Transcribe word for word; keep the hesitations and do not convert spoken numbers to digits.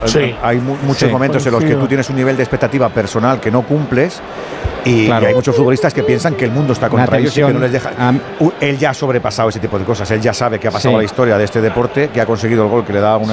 Sí. Hay mu muchos Sí, momentos en los que coincido. tú tienes un nivel de expectativa personal que no cumples y, Claro. y hay muchos futbolistas que piensan que el mundo está contra Una ellos y que tensión, no les deja. am- U- él ya ha sobrepasado ese tipo de cosas. Él ya sabe que ha pasado Sí. la historia de este deporte, que ha conseguido el gol que le da una